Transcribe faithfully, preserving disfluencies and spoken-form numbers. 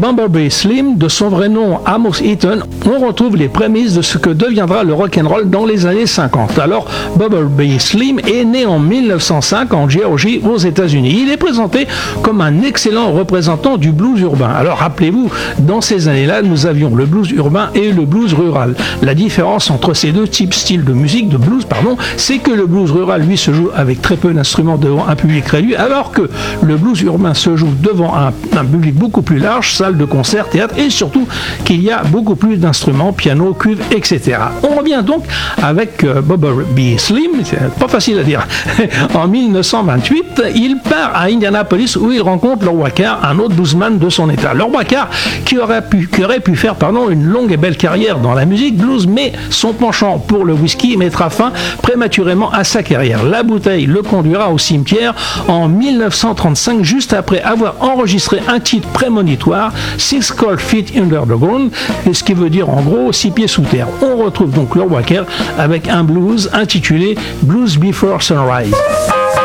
Bumblebee Slim, de son vrai nom Amos Eaton, on retrouve les prémices de ce que deviendra le rock'n'roll dans les années cinquante. Alors, Bumblebee Slim est né en mille neuf cent cinq en Géorgie, aux États-Unis. Il est présenté comme un excellent représentant du blues urbain. Alors, rappelez-vous, dans ces années-là, nous avions le blues urbain et le blues rural. La différence entre ces deux types styles de musique, de blues, pardon, c'est que le blues rural, lui, se joue avec très peu d'instruments devant un public réduit, alors que le blues urbain se joue devant un, un public beaucoup plus large, salle de concert, théâtre, et surtout qu'il y a beaucoup plus d'instruments, piano, cuivre, et cetera. On revient donc avec euh, Bumblebee Slim, c'est pas facile à dire. En mille neuf cent vingt-huit, il part à Indianapolis où il rencontre Lord Wacker, un autre bluesman de son état. Lord Wacker qui aurait pu, qui aurait pu faire pardon, une longue et belle carrière dans la musique blues, mais son penchant pour le whisky mettra fin prématurément à sa carrière. La bouteille le conduira au cimetière en mille neuf cent trente-cinq, juste après avoir enregistré un titre prémonitoire, Six Cold Feet Under the Ground, ce qui veut dire en gros six pieds sous terre. On retrouve donc Lord Wacker avec un blues intitulé Blues Before Sunrise.